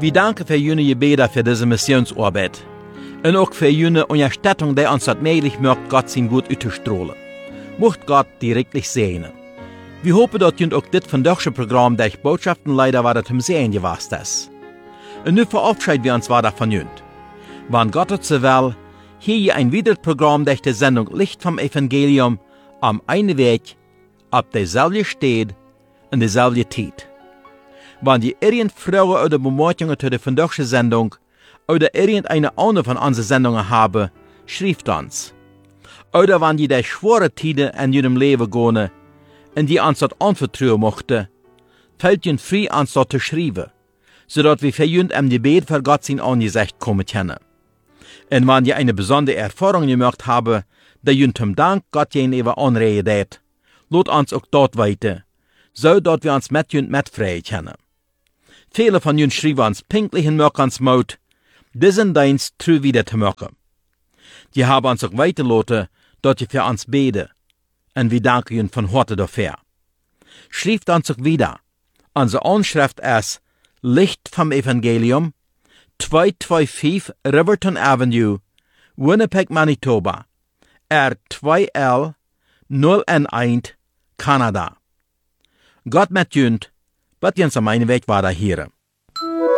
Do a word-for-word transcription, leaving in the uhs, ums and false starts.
Wir danken für jene Gebete für diese Missionsarbeit. Und auch für jene Unterstützung, die uns das möglich macht, Gott sein Gut auszustrahlen. Mocht Gott direktlich segnen. Wir hoffen, dass ihr auch das vandaagse Programm durch Botschaften leider weiter zum Sehen gewast ist. Und nun verabschieden wir uns weiter von jünd. Wann Gott es so will, hier ein weiteres Programm durch die Sendung Licht vom Evangelium am einen Weg, ab derselbe steht und derselbe Zeit. Wenn ihr irgendeine Fragen oder Bemerkungen zu der vandaagse Sendung oder irgendeine andere von unseren Sendungen haben, schreibt uns. Oder wenn ihr durch schwere Zeiten in eurem Leben gehen und die uns das anvertrauen möchten, fällt ihr frei, uns das zu schreiben, sodass wir für euch im Gebet für Gott sein Angesicht kommen können. Und wenn ihr eine besondere Erfahrung gemacht habt, die ihr zum Dank Gott gegenüber anregen hat, lasst uns auch dort weiter, so dass wir uns mit euch mitfreien können. Viele von euch schreiben uns pinklich in Möckensmut, diesen Dienst treu wieder zu machen. Die haben uns auch weitergelassen, dass ihr für uns beten, und wir danken ihnen von Herzen dafür. Schreibt uns auch wieder. Unsere Anschrift ist Licht vom Evangelium, zweihunderfünfundzweißig Riverton Avenue, Winnipeg, Manitoba, R zwei L null eins, Kanada. Gott mit jünd, wird uns am einen Weg weiter hier.